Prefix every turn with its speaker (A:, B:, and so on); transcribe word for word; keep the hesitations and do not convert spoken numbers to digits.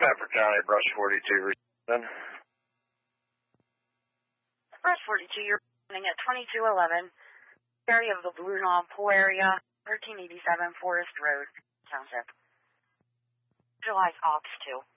A: Stafford County, Brush forty-two.
B: Brush forty-two, you're running at twenty-two eleven, area of the Blue Knob Pool area, thirteen eighty-seven Forest Road, Township. Visualize Ops two.